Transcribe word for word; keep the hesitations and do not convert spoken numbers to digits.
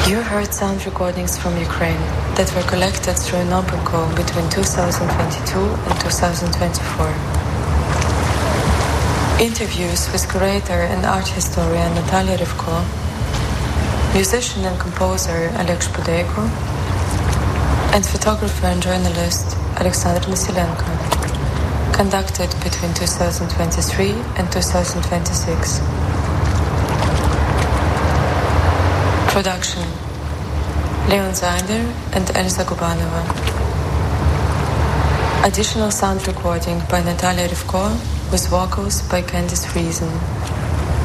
You heard sound recordings from Ukraine that were collected through an open call between two thousand twenty-two and two thousand twenty-four. Interviews with curator and art historian Natalia Rivko, musician and composer Oleg Shpudeyko, and photographer and journalist Alexander Nasilenko, conducted between two thousand twenty-three and two thousand twenty-six. Production: Leon Zeinder and Elsa Gubanova. Additional sound recording by Natalia Rivko with vocals by Candice Reason.